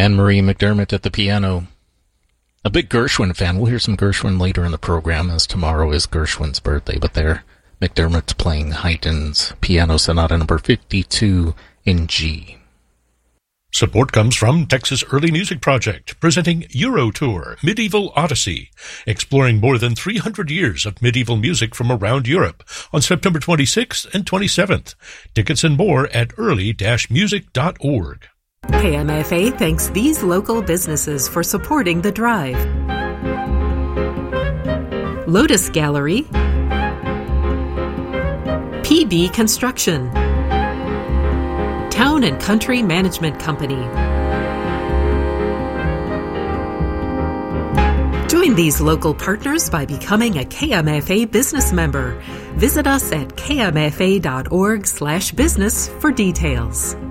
Anne-Marie McDermott at the piano. A big Gershwin fan. We'll hear some Gershwin later in the program, as tomorrow is Gershwin's birthday. But there, McDermott's playing Haydn's Piano Sonata number 52 in G. Support comes from Texas Early Music Project, presenting Eurotour, Medieval Odyssey, exploring more than 300 years of medieval music from around Europe on September 26th and 27th. Tickets and more at early-music.org. KMFA thanks these local businesses for supporting the drive. Lotus Gallery, PB Construction, Town and Country Management Company. Join these local partners by becoming a KMFA business member. Visit us at kmfa.org/business for details.